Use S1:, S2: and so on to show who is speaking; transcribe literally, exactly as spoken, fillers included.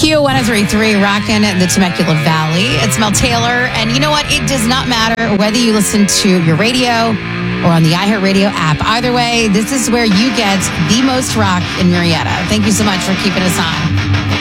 S1: Q one oh three point three, rocking the Temecula Valley. It's Mel Taylor. And you know what? It does not matter whether you listen to your radio or on the iHeartRadio app. Either way, this is where you get the most rock in Marietta. Thank you so much for keeping us on.